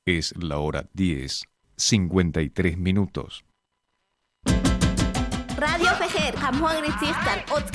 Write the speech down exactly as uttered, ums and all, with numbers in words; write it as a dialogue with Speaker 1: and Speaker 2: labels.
Speaker 1: Es la hora diez, cincuenta y tres minutos.
Speaker 2: Radio Fejer, Juan Grististan,